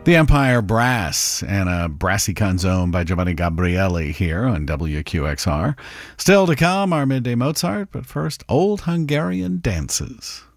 The Empire Brass and a Brassy Canzone by Giovanni Gabrieli here on WQXR. Still to come, our midday Mozart, but first, Old Hungarian Dances.